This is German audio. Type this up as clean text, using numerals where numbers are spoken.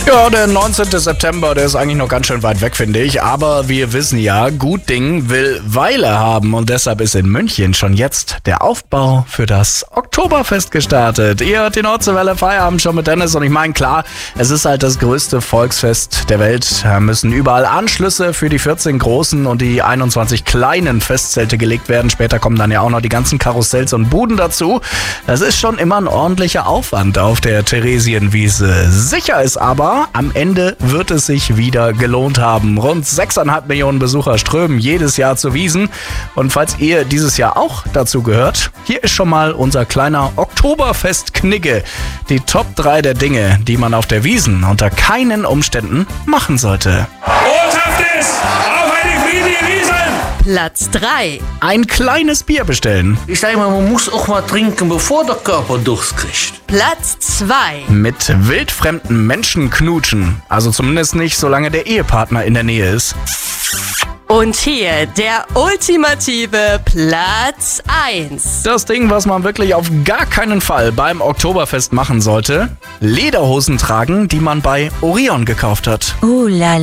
Ja, der 19. September, der ist eigentlich noch ganz schön weit weg, finde ich. Aber wir wissen ja, gut Ding will Weile haben. Und deshalb ist in München schon jetzt der Aufbau für das Oktoberfest gestartet. Ihr hört die Nordseewelle Feierabend schon mit Dennis. Und ich meine, klar, es ist halt das größte Volksfest der Welt. Da müssen überall Anschlüsse für die 14 großen und die 21 kleinen Festzelte gelegt werden. Später kommen dann ja auch noch die ganzen Karussells und Buden dazu. Das ist schon immer ein ordentlicher Aufwand auf der Theresienwiese. Sicher ist aber, am Ende wird es sich wieder gelohnt haben. Rund 6,5 Millionen Besucher strömen jedes Jahr zu Wiesn. Und falls ihr dieses Jahr auch dazu gehört, hier ist schon mal unser kleiner Oktoberfest-Knigge. Die Top 3 der Dinge, die man auf der Wiesn unter keinen Umständen machen sollte. Botschaft ist, auf eine friedliche Wiesn! Platz 3. Ein kleines Bier bestellen. Ich sage mal, man muss auch mal trinken, bevor der Körper Durst kriegt. Platz 2. Mit wildfremden Menschen knutschen. Also zumindest nicht, solange der Ehepartner in der Nähe ist. Und hier der ultimative Platz 1. Das Ding, was man wirklich auf gar keinen Fall beim Oktoberfest machen sollte: Lederhosen tragen, die man bei Orion gekauft hat. La